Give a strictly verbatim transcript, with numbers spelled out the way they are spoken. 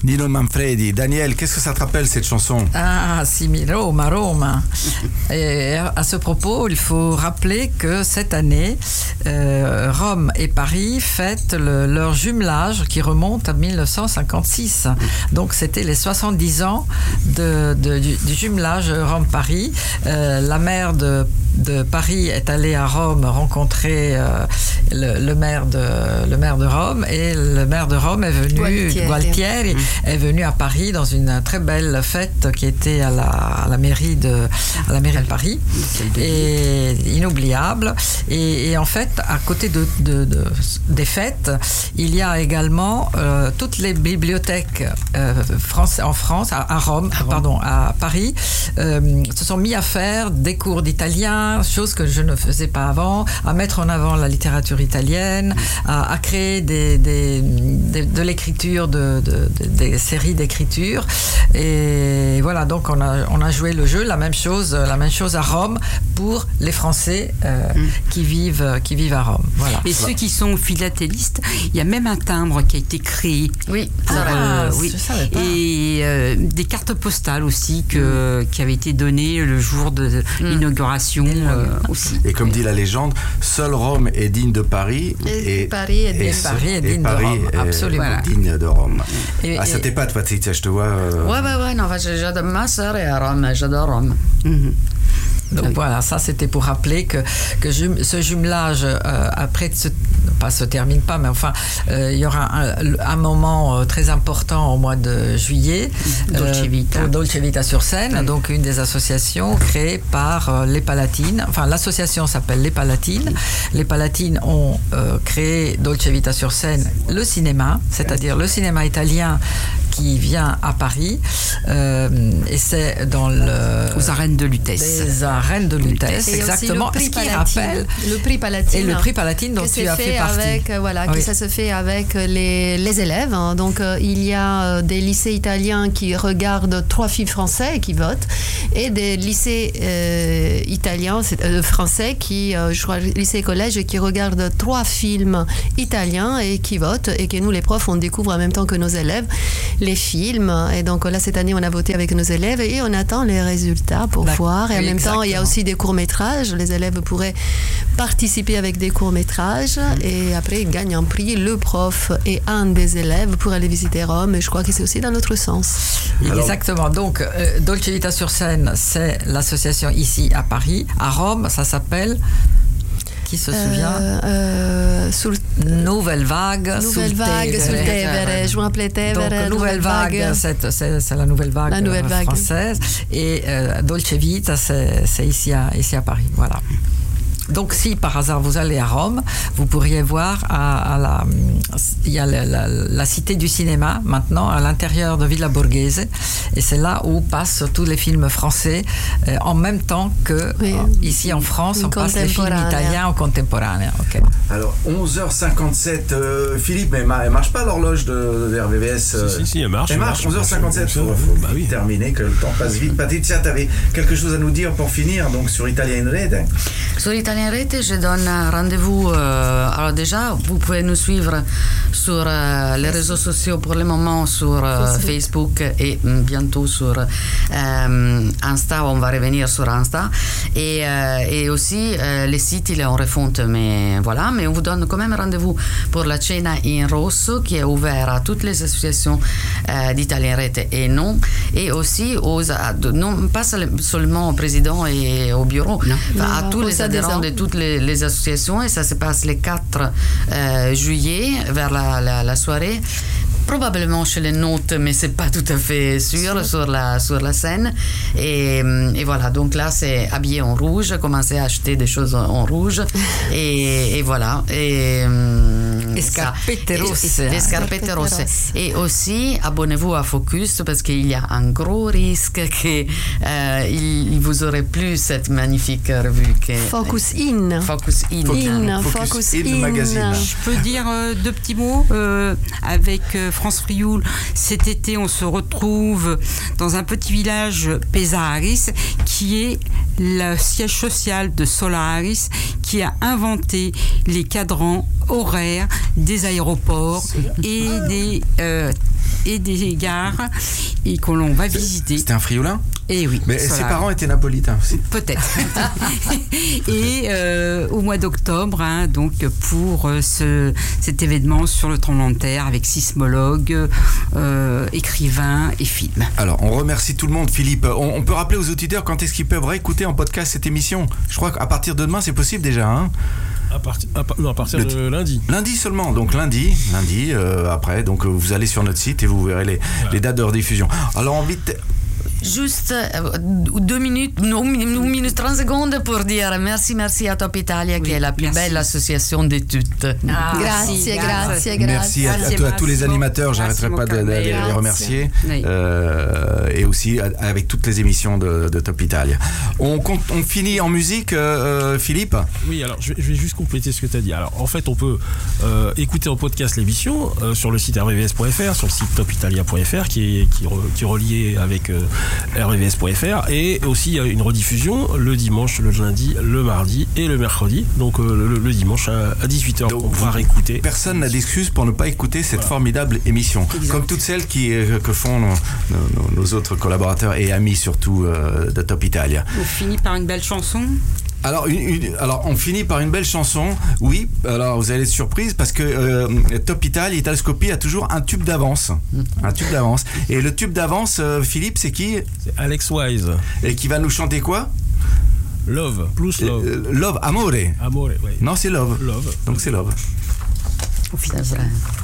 Nino Manfredi. Daniel, qu'est-ce que ça te rappelle cette chanson? Ah, si mi Roma, Roma. Et à ce propos, il faut rappeler que cette année, euh, Rome et Paris fêtent le, leur jumelage qui remonte à mille neuf cent cinquante-six. Donc c'était les soixante-dix ans de, de, du, du jumelage Rome-Paris. Euh, la maire de de Paris est allé à Rome rencontrer euh, le, le, maire de, le maire de Rome, et le maire de Rome est venu, Gualtieri, Gualtieri mmh. est venu à Paris dans une très belle fête qui était à la, à la mairie de, à la mairie de Paris, et inoubliable. Et, et en fait, à côté de, de, de, des fêtes, il y a également euh, toutes les bibliothèques euh, France, en France, à, à Rome, à pardon, à Paris, euh, se sont mis à faire des cours d'italien, chose que je ne faisais pas avant, à mettre en avant la littérature italienne, à, à créer des, des, des, de l'écriture, de, de, de, des séries d'écriture. Et voilà, donc on a, on a joué le jeu, la même chose, la même chose à Rome pour les Français euh, mm. qui, vivent, qui vivent à Rome. Voilà. Et ceux qui sont philatélistes, il y a même un timbre qui a été créé. Oui, ah, euh, oui. Je savais pas. Et euh, des cartes postales aussi que, mm. qui avaient été données le jour de mm. l'inauguration. Euh, aussi. Et comme dit la légende, seul Rome est digne de Paris, et, et Paris est, et, et Paris est digne Paris de Rome, est absolument digne de Rome. Et, ah, ça t'épate, Patricia, je te vois. Euh... Ouais, ouais, ouais, non, j'adore ma sœur est à Rome, j'adore Rome. Mm-hmm. Donc oui. Voilà, ça c'était pour rappeler que, que jum, ce jumelage, euh, après, se, pas se termine pas, mais enfin, euh, il y aura un, un moment euh, très important au mois de juillet, Dolce Vita. Euh, pour Dolce Vita sur Seine, oui. Donc une des associations créées par euh, les Palatines. Enfin, l'association s'appelle les Palatines. Les Palatines ont euh, créé Dolce Vita sur Seine, le cinéma, c'est-à-dire le cinéma italien qui vient à Paris, euh, et c'est dans le... aux arènes de Lutèce. Les arènes de Lutèce, exactement. Ce qui Palatine, rappelle... Le prix Palatine. Et le prix Palatine dont tu as fait partie. Avec, voilà, oui. que ça se fait avec les, les élèves. Donc, euh, il y a des lycées italiens qui regardent trois films français et qui votent, et des lycées euh, italiens, euh, français, qui, euh, je crois, lycée et collège, qui regardent trois films italiens et qui votent, et que nous, les profs, on découvre en même temps que nos élèves les films. Et donc là, cette année, on a voté avec nos élèves et on attend les résultats pour D'accord. voir. Et en oui, même exactement. temps, il y a aussi des courts-métrages. Les élèves pourraient participer avec des courts-métrages mmh. et après, ils gagnent un prix. Le prof et un des élèves pour aller visiter Rome. Et je crois que c'est aussi dans notre sens. Alors, exactement. Donc, euh, Dolce Vita sur Seine, c'est l'association ici à Paris. À Rome, ça s'appelle... Qui se souvient euh, euh, sul... Nouvelle Vague Nouvelle sul Vague Tevere. sul Tevere. Je m'appelais Tevere. Donc, Nouvelle Vague, vague. C'est, c'est, c'est la Nouvelle Vague, la nouvelle vague. française. Et euh, Dolce Vita, c'est, c'est ici, à, ici à Paris. Voilà. Donc, si par hasard vous allez à Rome, vous pourriez voir à, à la, il y a la, la, la cité du cinéma maintenant à l'intérieur de Villa Borghese, et c'est là où passent tous les films français euh, en même temps que oui. euh, ici en France on passe les films italiens en contemporain. Okay. Alors onze heures cinquante-sept, euh, Philippe, mais elle marche pas l'horloge de, de R V V S euh, Si, si, si, elle marche. Elle marche, onze heures cinquante-sept, il faut, faut bah oui. terminer, que le temps passe vite. Patricia, tu avais quelque chose à nous dire pour finir, donc sur Italia in Rete. Sur Italia in Rete, je donne rendez-vous. Euh, alors déjà, vous pouvez nous suivre sur euh, les réseaux sociaux pour le moment, sur euh, Facebook. Facebook et bientôt sur euh, Insta. On va revenir sur Insta. Et, euh, et aussi, euh, les sites, ils en refonte, mais voilà. Mais on vous donne quand même rendez-vous pour la Cena in Rosso, qui est ouverte à toutes les associations euh, d'Italia in Rete et non. Et aussi, aux, à, non pas seulement au président et au bureau, non. Enfin, à tous les adhérents de toutes les, les associations, et ça se passe le quatre euh, juillet vers la, la, la soirée. Probablement chez les nôtres, mais c'est pas tout à fait sûr sur la, sur la scène. Et, et voilà, donc là, c'est habillé en rouge, commencer à acheter des choses en rouge. Et, et voilà. Et, et scarpette rosse. Et, et scarpette rosse. Et aussi, abonnez-vous à Focus, parce qu'il y a un gros risque qu'il euh, vous aurait plu cette magnifique revue. Que, Focus In. Focus In. Focus In. Focus Focus In, in. magazine. Je peux dire euh, deux petits mots euh, avec euh, France Frioul. Cet été, on se retrouve dans un petit village, Pesaris, qui est le siège social de Solaris, qui a inventé les cadrans horaires des aéroports et des euh, et des gares et que l'on va visiter. C'était un Frioulin ? Et oui. Mais ses parents étaient napolitains aussi. Peut-être. Et euh, au mois d'octobre, hein, donc pour euh, ce, cet événement sur le tremblement de terre avec sismologues, euh, écrivains et films. Alors, on remercie tout le monde, Philippe. On, on peut rappeler aux auditeurs quand est-ce qu'ils peuvent réécouter en podcast cette émission ? Je crois qu'à partir de demain, c'est possible déjà, hein ? À, partir, à, non, à partir de lundi. Lundi seulement, donc lundi, lundi euh, après, donc euh, vous allez sur notre site et vous verrez les, voilà. les dates de rediffusion. Alors, on vite... Juste euh, deux minutes, une minute trente secondes pour dire merci, merci à Top Italia, oui, qui est la plus merci. belle association de toutes. Ah, grazie, grazie, grazie. Merci à, à, à, à tous les animateurs, j'arrêterai pas de, de, de les remercier. Oui. Euh, et aussi avec toutes les émissions de, de Top Italia. On, on finit en musique, euh, Philippe ? Oui, alors je vais, je vais juste compléter ce que tu as dit. Alors en fait, on peut euh, écouter en podcast l'émission euh, sur le site r v v s point f r, sur le site top italia point f r qui est, qui, qui est relié avec. Euh, r v v s point f r et aussi une rediffusion le dimanche, le lundi, le mardi et le mercredi, donc euh, le, le dimanche à, à dix-huit heures pour pouvoir écouter. Personne n'a d'excuse pour ne pas écouter cette voilà. formidable émission, exact. Comme toutes celles qui, euh, que font nos, nos, nos autres collaborateurs et amis surtout euh, de Top Italia. On finit par une belle chanson. Alors, une, une, alors, on finit par une belle chanson. Oui, alors vous allez être surprise parce que euh, Top Italia, Italscopie a toujours un tube d'avance. Un tube d'avance. Et le tube d'avance, euh, Philippe, c'est qui ? C'est Alex Wise. Et qui va nous chanter quoi ? Love, plus love. Euh, love, amore. Amore, oui. Non, c'est love. Love. Donc c'est love. Au final, c'est vrai.